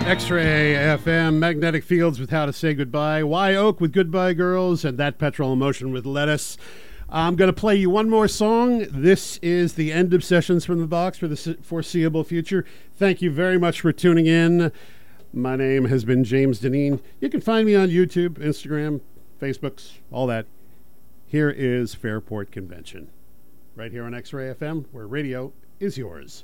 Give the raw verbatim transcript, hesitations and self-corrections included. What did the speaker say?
X-Ray F M, Magnetic Fields with How to Say Goodbye, Y Oak with Goodbye Girls, and That Petrol Emotion with Lettuce. I'm going to play you one more song. This is the end of Sessions from the Box for the foreseeable future. Thank you very much for tuning in. My name has been James Deneen. You can find me on YouTube, Instagram, Facebooks, all that. Here is Fairport Convention, right here on X-Ray F M, where radio is yours.